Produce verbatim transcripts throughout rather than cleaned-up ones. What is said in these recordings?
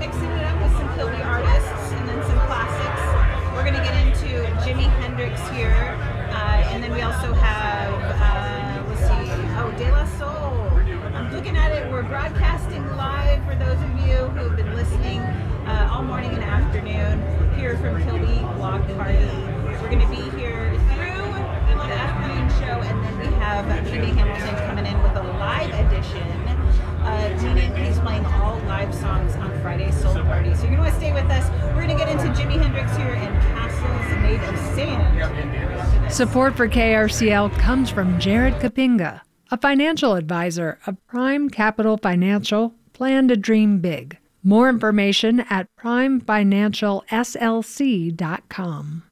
mixing it up with some Kilby artists and then some classics. We're going to get into Jimi Hendrix here, uh, and then we also have, uh, let's see, oh, De La Soul. I'm looking at it. We're broadcasting live for those of you who have been listening uh, all morning and afternoon here from Kilby Block Party. We're going to be here through the afternoon show, and then we have Jimmy Hamilton coming in with a live edition, uh, meaning he's playing all live songs on Friday Soul Party. So you're going to want to stay with us. We're going to get into Jimi Hendrix here and Castles Made of Sand. Support for K R C L comes from Jared Kapinga, a financial advisor of Prime Capital Financial. Plan to dream big. More information at prime financial s l c dot com.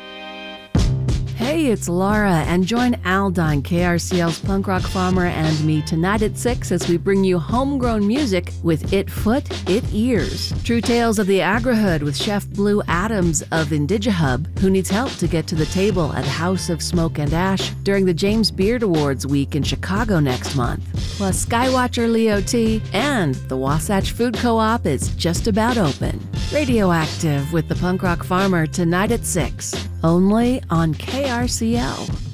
Hey, it's Laura, and join Aldine, K R C L's punk rock farmer, and me tonight at six as we bring you homegrown music with It Foot, It Ears. True tales of the agri-hood with Chef Blue Adams of IndigiHub, who needs help to get to the table at House of Smoke and Ash during the James Beard Awards week in Chicago next month. Plus Skywatcher Leo T, and the Wasatch Food Co-op is just about open. Radioactive with the punk rock farmer tonight at six, only on K R C L.